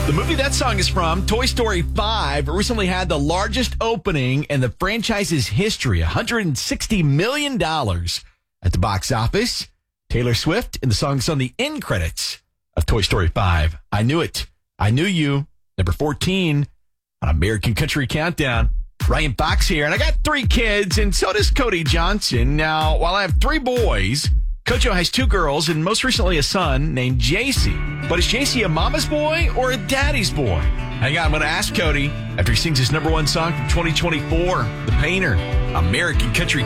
The movie that song is from, Toy Story 5, recently had the largest opening in the franchise's history, $160 million at the box office. Taylor Swift, and the song's on the end credits of Toy Story 5. I Knew It. I Knew You. Number 14 on American Country Countdown. Ryan Fox here, and I got 3 kids, and so does Cody Johnson. Now, while I have 3 boys, Kojo has 2 girls, and most recently a son named JC. But is JC a mama's boy or a daddy's boy? Hang on, I'm going to ask Cody after he sings his number 1 song from 2024, The Painter, American Country